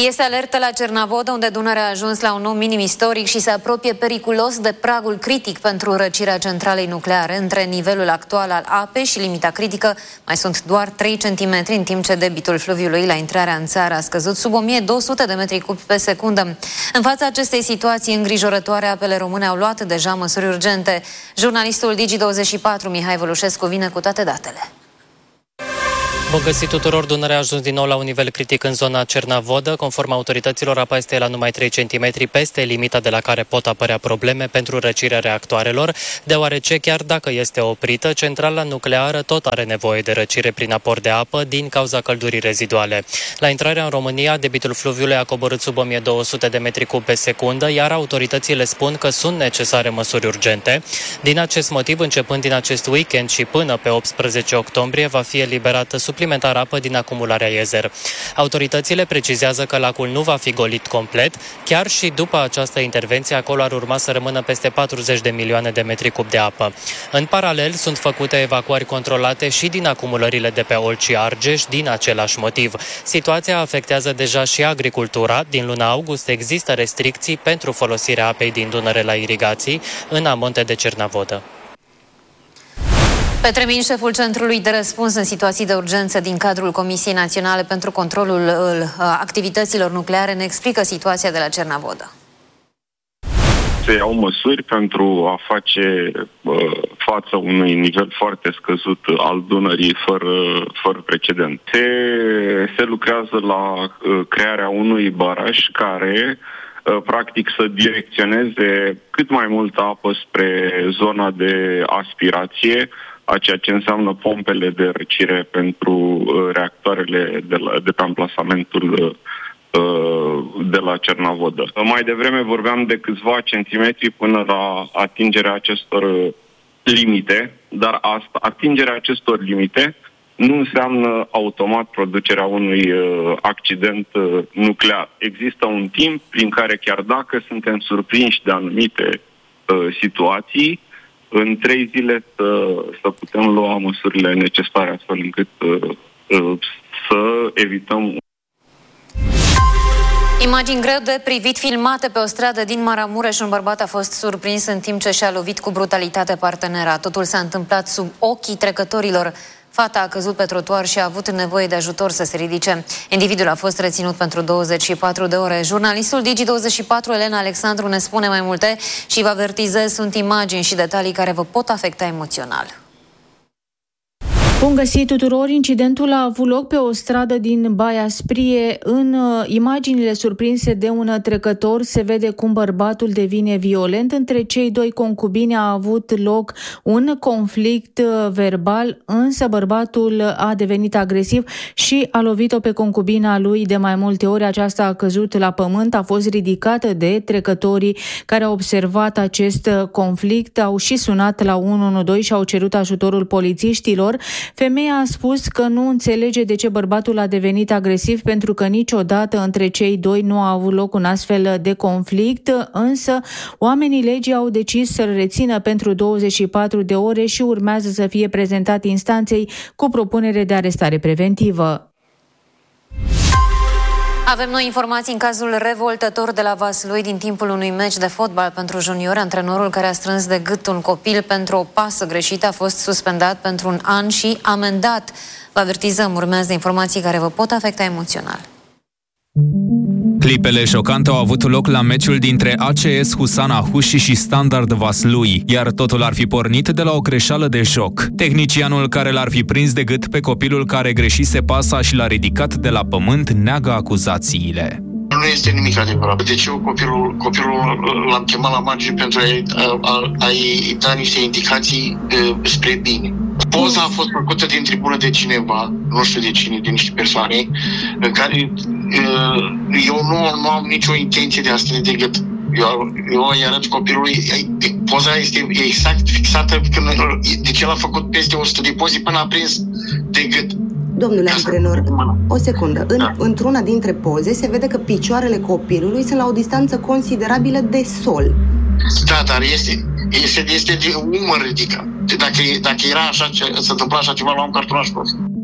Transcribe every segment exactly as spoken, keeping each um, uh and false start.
Este alertă la Cernavodă, unde Dunărea a ajuns la un nou minim istoric și se apropie periculos de pragul critic pentru răcirea centralei nucleare. Între nivelul actual al apei și limita critică mai sunt doar trei centimetri, în timp ce debitul fluviului la intrarea în țară a scăzut sub o mie două sute de metri cubi pe secundă. În fața acestei situații îngrijorătoare, apele române au luat deja măsuri urgente. Jurnalistul Digi douăzeci și patru, Mihai Vălușescu, vine cu toate datele. Bun găsit tuturor! Dunărea a ajuns din nou la un nivel critic în zona Cernavodă. Conform autorităților, apa este la numai trei centimetri peste limita de la care pot apărea probleme pentru răcirea reactoarelor, deoarece chiar dacă este oprită, centrala nucleară tot are nevoie de răcire prin aport de apă din cauza căldurii reziduale. La intrarea în România, debitul fluviului a coborât sub o mie două sute de metri cubi pe secundă, iar autoritățile spun că sunt necesare măsuri urgente. Din acest motiv, începând din acest weekend și până pe optsprezece octombrie, va fi eliberată suplimentar apă din acumularea Iezer. Autoritățile precizează că lacul nu va fi golit complet, chiar și după această intervenție acolo ar urma să rămână peste patruzeci de milioane de metri cub de apă. În paralel, sunt făcute evacuări controlate și din acumulările de pe Olt și Argeș din același motiv. Situația afectează deja și agricultura. Din luna august există restricții pentru folosirea apei din Dunăre la irigații în amonte de Cernavodă. Petre Min, șeful Centrului de Răspuns în situații de urgență din cadrul Comisiei Naționale pentru Controlul Activităților Nucleare, ne explică situația de la Cernavodă. Se iau măsuri pentru a face uh, față unui nivel foarte scăzut al Dunării fără, fără precedent. Se, se lucrează la uh, crearea unui baraj care uh, practic să direcționeze cât mai multă apă spre zona de aspirație, a ceea ce înseamnă pompele de răcire pentru uh, reactoarele de, la, de pe amplasamentul uh, de la Cernavodă. Mai devreme vorbeam de câțiva centimetri până la atingerea acestor limite, dar asta, atingerea acestor limite nu înseamnă automat producerea unui uh, accident uh, nuclear. Există un timp prin care, chiar dacă suntem surprinși de anumite uh, situații, în trei zile să, să putem lua măsurile necesare astfel încât uh, uh, să evităm. Imagini greu de privit filmate pe o stradă din Maramureș. Un bărbat a fost surprins în timp ce și-a lovit cu brutalitate partenera. Totul s-a întâmplat sub ochii trecătorilor. Fata a căzut pe trotuar și a avut nevoie de ajutor să se ridice. Individul a fost reținut pentru douăzeci și patru de ore. Jurnalistul Digi douăzeci și patru, Elena Alexandru, ne spune mai multe și vă avertizez, sunt imagini și detalii care vă pot afecta emoțional. Bun găsit tuturor! Incidentul a avut loc pe o stradă din Baia Sprie. În uh, imaginile surprinse de un trecător se vede cum bărbatul devine violent. Între cei doi concubini a avut loc un conflict uh, verbal, însă bărbatul a devenit agresiv și a lovit-o pe concubina lui de mai multe ori. Aceasta a căzut la pământ, a fost ridicată de trecătorii care au observat acest conflict, au și sunat la unu unu doi și au cerut ajutorul polițiștilor. Femeia a spus că nu înțelege de ce bărbatul a devenit agresiv, pentru că niciodată între cei doi nu a avut loc un astfel de conflict, însă oamenii legii au decis să-l rețină pentru douăzeci și patru de ore și urmează să fie prezentat instanței cu propunere de arestare preventivă. Avem noi informații în cazul revoltător de la Vaslui din timpul unui meci de fotbal pentru juniori. Antrenorul care a strâns de gât un copil pentru o pasă greșită a fost suspendat pentru un an și amendat. Vă avertizăm, urmează informații care vă pot afecta emoțional. Clipele șocante au avut loc la meciul dintre A C S Husana Huși și Standard Vaslui, iar totul ar fi pornit de la o greșeală de joc. Tehnicianul care l-ar fi prins de gât pe copilul care greșise pasa și l-a ridicat de la pământ neagă acuzațiile. Nu este nimic adevărat. Deci eu copilul, copilul l-am chemat la margine pentru a-i, a, a-i da niște indicații uh, spre bine. Poza a fost făcută din tribună de cineva, nu știu de cine, de niște persoane, în care uh, eu nu, nu am nicio intenție de a strânge de gât. Eu, eu îi arăt copilului, poza este exact fixată, când, deci el a făcut peste o sută de poze până a prins de gât. Domnule antrenor, o secundă. În, da. Într-una dintre poze se vede că picioarele copilului sunt la o distanță considerabilă de sol. Da, dar este, este, este de umăr ridicat. Dacă, dacă era așa, se întâmpla așa ceva, luam cartonaș rost.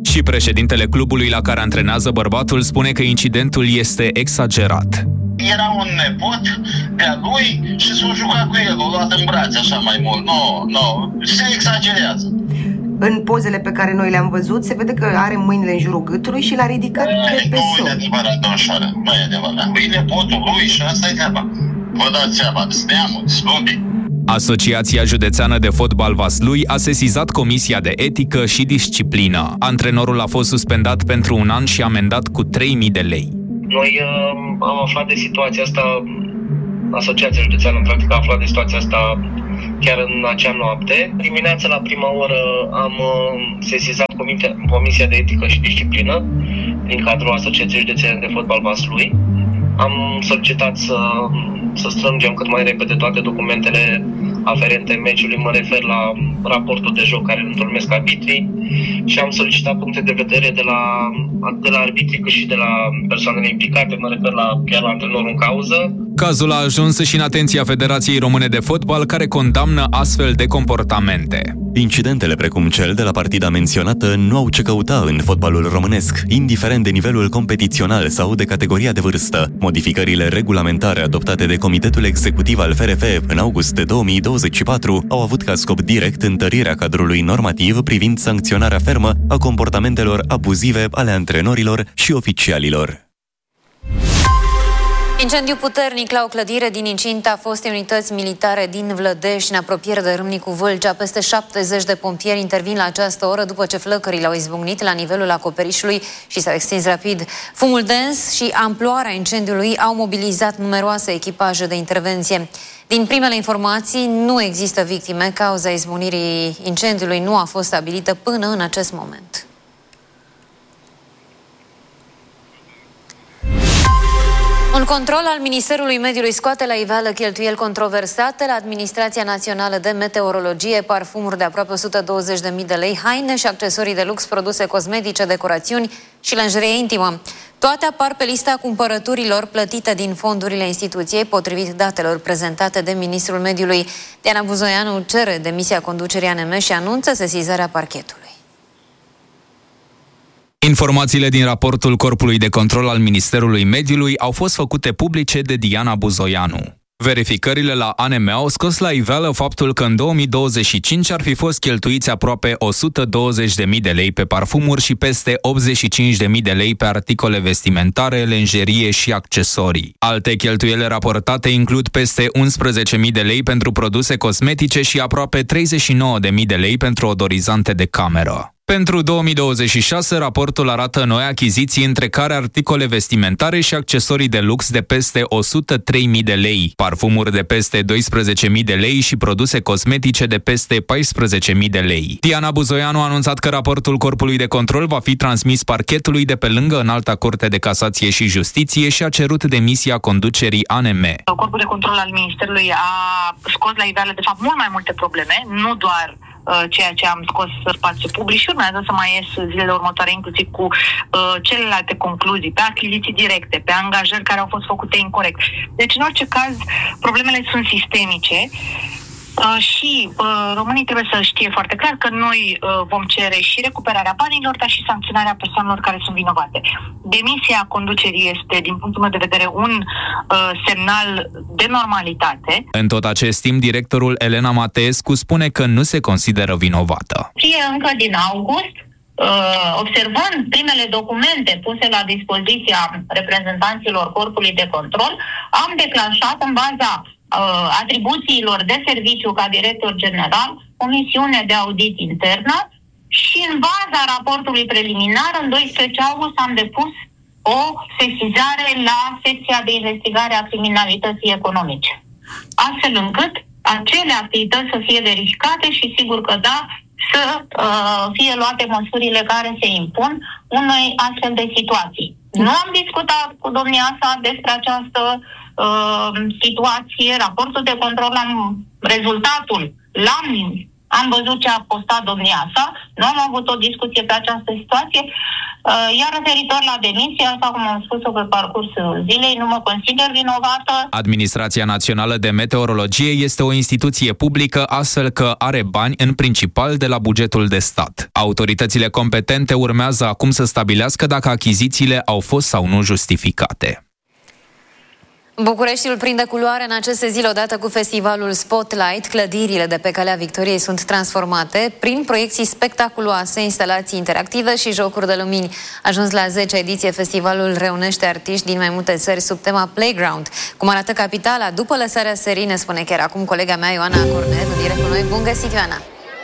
Și președintele clubului la care antrenează bărbatul spune că incidentul este exagerat. Era un nepot de-a lui și s-a jucat cu el, l-a luat în brațe așa mai mult. Nu, nu, se exagerează. În pozele pe care noi le-am văzut, se vede că are mâinile în jurul gâtului și l-a ridicat pe, pe Nu sol. e adevărat, domnișoară, nu e adevărat. E nepotul lui și asta e treaba. Vă dați seama, steamul, slumbii. Asociația Județeană de Fotbal Vaslui a sesizat Comisia de Etică și Disciplină. Antrenorul a fost suspendat pentru un an și amendat cu trei mii de lei. Noi uh, am aflat de situația asta, Asociația Județeană, practic, a aflat de situația asta chiar în acea noapte. Dimineața, la prima oră, am uh, sesizat Comisia, Comisia de Etică și Disciplină din cadrul Asociației Județeane de Fotbal Vaslui. Am solicitat să, să strângem cât mai repede toate documentele aferente meciului, mă refer la raportul de joc care îl întocmesc arbitrii, și am solicitat puncte de vedere de la, de la arbitrii cât și de la persoanele implicate, mă refer la, chiar la antrenorul în cauză. Cazul a ajuns și în atenția Federației Române de Fotbal, care condamnă astfel de comportamente. Incidentele precum cel de la partida menționată nu au ce căuta în fotbalul românesc, indiferent de nivelul competițional sau de categoria de vârstă. Modificările regulamentare adoptate de Comitetul Executiv al F R F în august două mii douăzeci și patru au avut ca scop direct întărirea cadrului normativ privind sancționarea fermă a comportamentelor abuzive ale antrenorilor și oficialilor. Incendiu puternic la o clădire din incinta fostei unități militare din Vlădești, în apropiere de Râmnicu Vâlcea. Peste șaptezeci de pompieri intervin la această oră după ce flăcările au izbucnit la nivelul acoperișului și s-au extins rapid. Fumul dens și amploarea incendiului au mobilizat numeroase echipaje de intervenție. Din primele informații, nu există victime. Cauza izbucnirii incendiului nu a fost stabilită până în acest moment. Un control al Ministerului Mediului scoate la iveală cheltuieli controversate la Administrația Națională de Meteorologie, parfumuri de aproape o sută douăzeci de mii de lei, haine și accesorii de lux, produse cosmetice, decorațiuni și lenjerie intimă. Toate apar pe lista cumpărăturilor plătite din fondurile instituției, potrivit datelor prezentate de Ministrul Mediului. Diana Buzoianu cere demisia conducerii A N M și anunță sesizarea parchetului. Informațiile din raportul Corpului de Control al Ministerului Mediului au fost făcute publice de Diana Buzoianu. Verificările la A N M au scos la iveală faptul că în două mii douăzeci și cinci ar fi fost cheltuiți aproape o sută douăzeci de mii de lei pe parfumuri și peste optzeci și cinci de mii de lei pe articole vestimentare, lenjerie și accesorii. Alte cheltuieli raportate includ peste unsprezece mii de lei pentru produse cosmetice și aproape treizeci și nouă de mii de lei pentru odorizante de cameră. Pentru două mii douăzeci și șase, raportul arată noi achiziții, între care articole vestimentare și accesorii de lux de peste o sută trei mii de lei, parfumuri de peste doisprezece mii de lei și produse cosmetice de peste paisprezece mii de lei. Diana Buzoianu a anunțat că raportul Corpului de Control va fi transmis parchetului de pe lângă Înalta Curte de Casație și Justiție și a cerut demisia conducerii A N M. Corpul de Control al Ministerului a scos la iveală, de fapt, mult mai multe probleme, nu doar ceea ce am scos în spațiu public și urmează să mai ies zilele următoare, inclusiv cu uh, celelalte concluzii, pe achiziții directe, pe angajări care au fost făcute incorect. Deci, în orice caz, problemele sunt sistemice uh, și uh, românii trebuie să știe foarte clar că noi uh, vom cere și recuperarea banilor, dar și sancționarea persoanelor care sunt vinovate. Demisia conducerii este, din punctul meu de vedere, un uh, semnal de normalitate. În tot acest timp, directorul Elena Mateescu spune că nu se consideră vinovată. Fie încă din august, uh, observând primele documente puse la dispoziția reprezentanților Corpului de Control, am declanșat în baza uh, atribuțiilor de serviciu ca director general o misiune de audit internă și în baza raportului preliminar, în doisprezece august, am depus o sesizare la secția de investigare a criminalității economice, astfel încât acele activități să fie verificate și sigur că da, să uh, fie luate măsurile care se impun unei astfel de situații. Nu am discutat cu domnia sa despre această uh, situație, raportul de control, am, rezultatul l-am am văzut ce a postat domnia sa, nu am avut o discuție pe această situație, iar referitor la demisie, așa cum am spus-o pe parcursul zilei, nu mă consider vinovată. Administrația Națională de Meteorologie este o instituție publică, astfel că are bani în principal de la bugetul de stat. Autoritățile competente urmează acum să stabilească dacă achizițiile au fost sau nu justificate. Bucureștiul prinde culoare în aceste zile odată cu festivalul Spotlight. Clădirile de pe Calea Victoriei sunt transformate prin proiecții spectaculoase, instalații interactive și jocuri de lumini. Ajuns la zecea ediție, festivalul reunește artiști din mai multe țări sub tema Playground. Cum arată capitala după lăsarea serii, ne spune chiar acum colega mea Ioana Cornet, în direct cu noi. Bun găsit, Ioana!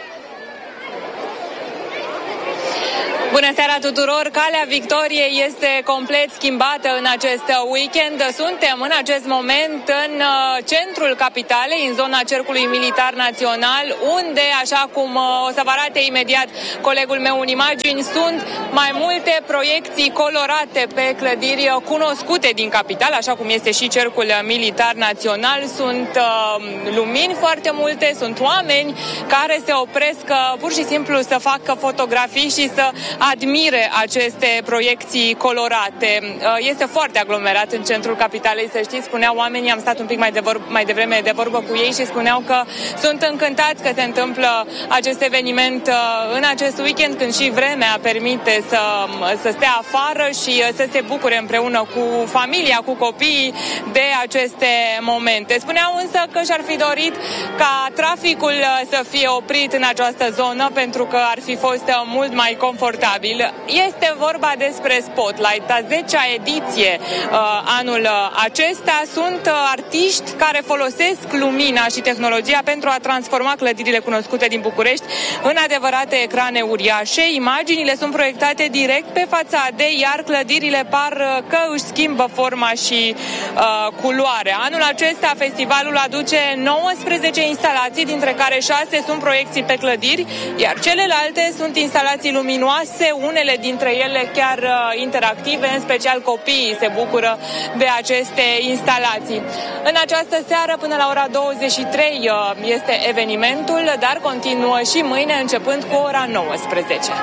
Bună seara tuturor! Calea Victoriei este complet schimbată în acest weekend. Suntem în acest moment în centrul capitalei, în zona Cercului Militar Național, unde, așa cum o să vă arate imediat colegul meu în imagini, sunt mai multe proiecții colorate pe clădiri cunoscute din capitală, așa cum este și Cercul Militar Național. Sunt uh, lumini foarte multe, sunt oameni care se opresc uh, pur și simplu să facă fotografii și să admire aceste proiecții colorate. Este foarte aglomerat în centrul capitalei, să știți, spuneau oamenii, am stat un pic mai, de vor, mai devreme de vorbă cu ei și spuneau că sunt încântați că se întâmplă acest eveniment în acest weekend, când și vremea permite să, să stea afară și să se bucure împreună cu familia, cu copiii de aceste momente. Spuneau însă că și-ar fi dorit ca traficul să fie oprit în această zonă, pentru că ar fi fost mult mai confortabil. Este vorba despre Spotlight, a zecea ediție uh, anul acesta. Sunt uh, artiști care folosesc lumina și tehnologia pentru a transforma clădirile cunoscute din București în adevărate ecrane uriașe. Imaginile sunt proiectate direct pe fațade, iar clădirile par că își schimbă forma și uh, culoarea. Anul acesta festivalul aduce nouăsprezece instalații, dintre care șase sunt proiecții pe clădiri, iar celelalte sunt instalații luminoase, unele dintre ele chiar uh, interactive, în special copiii se bucură de aceste instalații. În această seară, până la ora douăzeci și trei, uh, este evenimentul, dar continuă și mâine, începând cu ora nouăsprezece.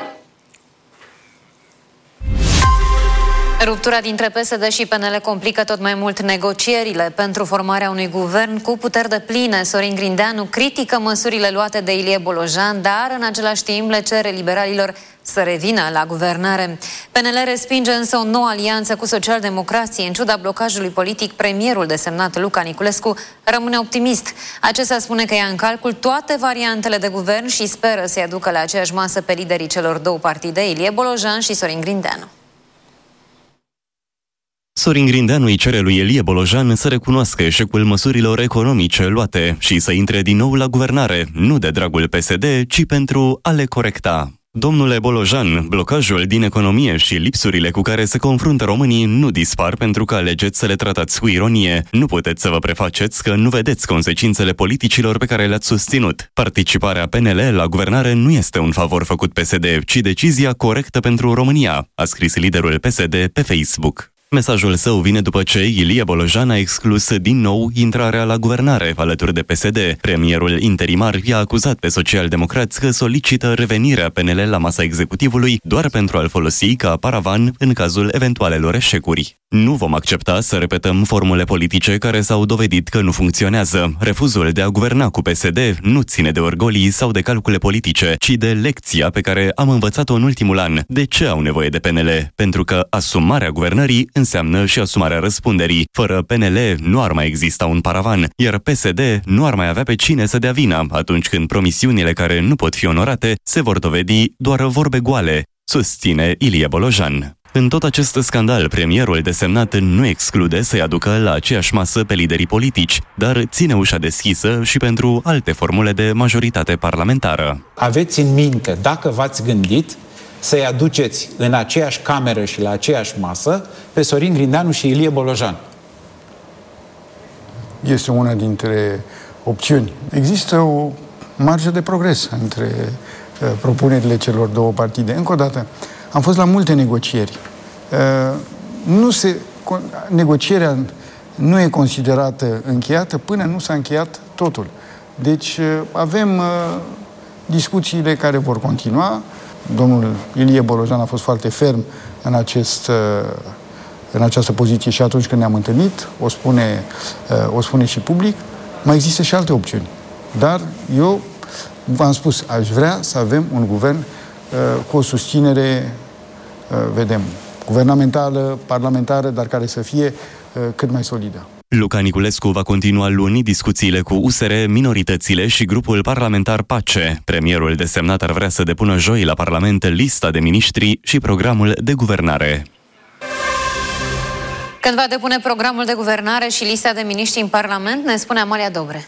Ruptura dintre P S D și P N L complică tot mai mult negocierile pentru formarea unui guvern cu puteri depline. Sorin Grindeanu critică măsurile luate de Ilie Bolojan, dar în același timp le cere liberalilor să revină la guvernare. P N L respinge însă o nouă alianță cu socialdemocrații. În ciuda blocajului politic, premierul desemnat Luca Niculescu rămâne optimist. Acesta spune că ia în calcul toate variantele de guvern și speră să-i aducă la aceeași masă pe liderii celor două partide, Ilie Bolojan și Sorin Grindeanu. Sorin Grindeanu îi cere lui Ilie Bolojan să recunoască eșecul măsurilor economice luate și să intre din nou la guvernare, nu de dragul P S D, ci pentru a le corecta. Domnule Bolojan, blocajul din economie și lipsurile cu care se confruntă românii nu dispar pentru că alegeți să le tratați cu ironie. Nu puteți să vă prefaceți că nu vedeți consecințele politicilor pe care le-ați susținut. Participarea P N L la guvernare nu este un favor făcut P S D, ci decizia corectă pentru România, a scris liderul P S D pe Facebook. Mesajul său vine după ce Ilie Bolojan a exclus din nou intrarea la guvernare alături de P S D. Premierul interimar i-a acuzat pe socialdemocrați că solicită revenirea P N L la masa executivului doar pentru a-l folosi ca paravan în cazul eventualelor eșecuri. Nu vom accepta să repetăm formule politice care s-au dovedit că nu funcționează. Refuzul de a guverna cu P S D nu ține de orgolii sau de calcule politice, ci de lecția pe care am învățat-o în ultimul an. De ce au nevoie de P N L? Pentru că asumarea guvernării înseamnă și asumarea răspunderii. Fără P N L nu ar mai exista un paravan, iar P S D nu ar mai avea pe cine să dea vina atunci când promisiunile care nu pot fi onorate se vor dovedi doar vorbe goale, susține Ilie Bolojan. În tot acest scandal, premierul desemnat nu exclude să-i aducă la aceeași masă pe liderii politici, dar ține ușa deschisă și pentru alte formule de majoritate parlamentară. Aveți în minte, dacă v-ați gândit, să-i aduceți în aceeași cameră și la aceeași masă pe Sorin Grindeanu și Ilie Bolojan? Este una dintre opțiuni. Există o marjă de progres între uh, propunerile celor două partide. Încă o dată, am fost la multe negocieri. Uh, nu se, negocierea nu e considerată încheiată până nu s-a încheiat totul. Deci avem discuțiile care vor continua. Domnul Ilie Bolojan a fost foarte ferm în, acest, în această poziție și atunci când ne-am întâlnit, o spune, o spune și public. Mai există și alte opțiuni. Dar eu v-am spus, aș vrea să avem un guvern uh, cu o susținere, uh, vedem, guvernamentală, parlamentară, dar care să fie uh, cât mai solidă. Luca Niculescu va continua luni discuțiile cu U S R, minoritățile și grupul parlamentar PACE. Premierul desemnat ar vrea să depună joi la Parlament lista de miniștri și programul de guvernare. Când va depune programul de guvernare și lista de miniștri în Parlament, ne spune Amalia Dobre.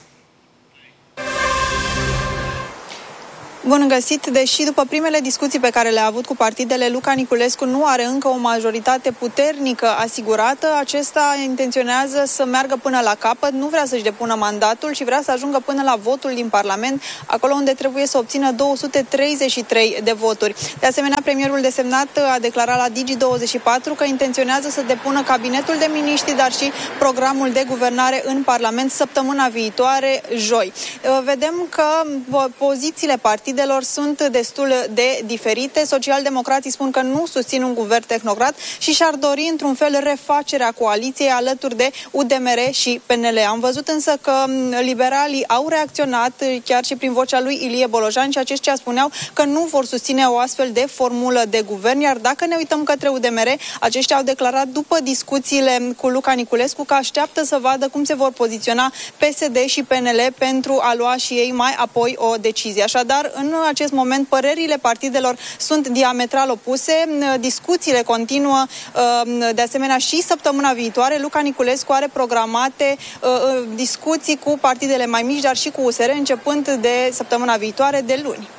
Bun găsit! Deși după primele discuții pe care le-a avut cu partidele, Luca Niculescu nu are încă o majoritate puternică asigurată, acesta intenționează să meargă până la capăt, nu vrea să-și depună mandatul și vrea să ajungă până la votul din Parlament, acolo unde trebuie să obțină două sute treizeci și trei de voturi. De asemenea, premierul desemnat a declarat la Digi douăzeci și patru că intenționează să depună cabinetul de miniștri, dar și programul de guvernare în Parlament săptămâna viitoare, joi. Vedem că pozițiile partidului sunt destul de diferite. Socialdemocrații spun că nu susțin un guvern tehnocrat și și-ar dori într-un fel refacerea coaliției alături de U D M R și P N L. Am văzut însă că liberalii au reacționat chiar și prin vocea lui Ilie Bolojan și aceștia spuneau că nu vor susține o astfel de formulă de guvern, iar dacă ne uităm către U D M R, aceștia au declarat după discuțiile cu Luca Niculescu că așteaptă să vadă cum se vor poziționa P S D și P N L pentru a lua și ei mai apoi o decizie. Așadar, în În acest moment, părerile partidelor sunt diametral opuse, discuțiile continuă, de asemenea și săptămâna viitoare. Luca Niculescu are programate discuții cu partidele mai mici, dar și cu U S R, începând de săptămâna viitoare, de luni.